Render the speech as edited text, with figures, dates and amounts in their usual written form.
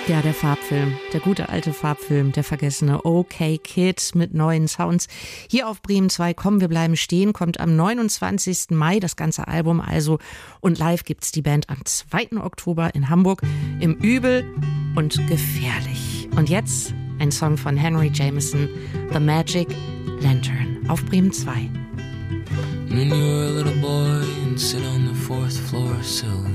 Ja, der Farbfilm, der gute alte Farbfilm, der vergessene Okay Kid mit neuen Sounds. Hier auf Bremen 2, Komm, wir bleiben stehen, kommt am 29. Mai das ganze Album also. Und live gibt's die Band am 2. Oktober in Hamburg im Übel und Gefährlich. Und jetzt ein Song von Henry Jameson, The Magic Lantern, auf Bremen 2. When you were a little boy and sit on the 4th floor sill